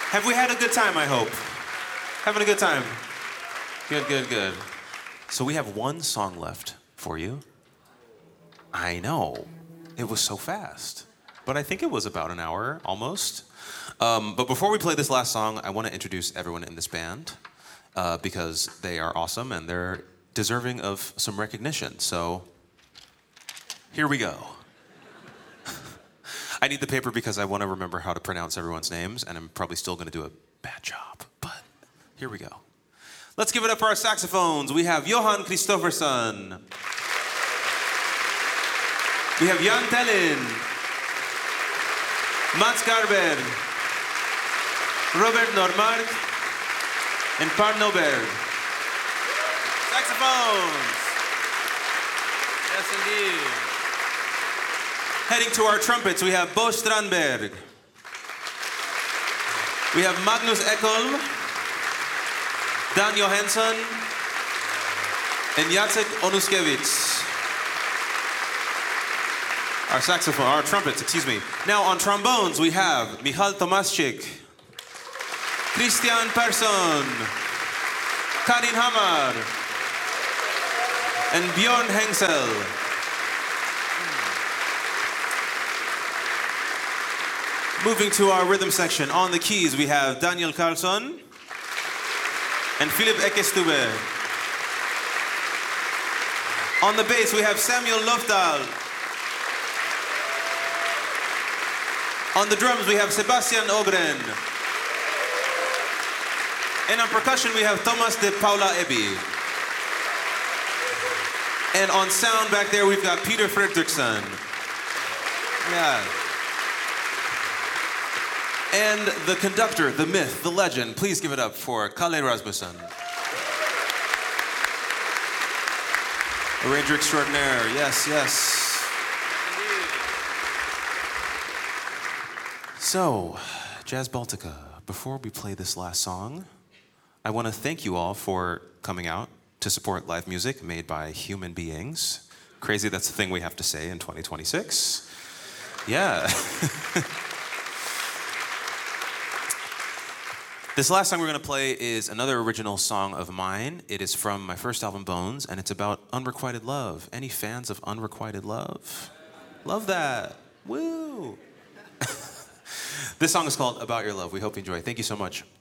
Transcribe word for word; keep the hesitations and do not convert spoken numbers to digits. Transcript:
Have we had a good time, I hope? Having a good time? Good, good, good. So we have one song left for you. I know. It was so fast. But I think it was about an hour, almost. Um, but before we play this last song, I want to introduce everyone in this band uh, because they are awesome and they're deserving of some recognition. So here we go. I need the paper because I want to remember how to pronounce everyone's names, and I'm probably still going to do a bad job, but here we go. Let's give it up for our saxophones. We have Johan Kristoffersson. We have Jan Tellin. Mats Garberg. Robert Normark. And Per Norberg. Saxophones. Yes, indeed. Heading to our trumpets, we have Bo Strandberg. We have Magnus Ekholm, Dan Johansson, and Jacek Onuskiewicz. Our saxophone, our trumpets, excuse me. Now on trombones, we have Michal Tomaszczyk, Christian Persson, Karin Hamar, and Björn Hengsel. Moving to our rhythm section, on the keys we have Daniel Karlsson and Philip Ekestube. On the bass we have Samuel Lofdahl. On the drums we have Sebastian Ogren. And on percussion we have Thomas de Paula Ebbi. And on sound back there we've got Peter Fredriksson. Yeah. And the conductor, the myth, the legend, please give it up for Kalle Rasmussen. Arranger extraordinaire, yes, yes. So, Jazz Baltica, before we play this last song, I want to thank you all for coming out to support live music made by human beings. Crazy, that's the thing we have to say in twenty twenty-six. Yeah. This last song we're going to play is another original song of mine. It is from my first album, Bones, and it's about unrequited love. Any fans of unrequited love? Love that. Woo! This song is called About Your Love. We hope you enjoy. Thank you so much.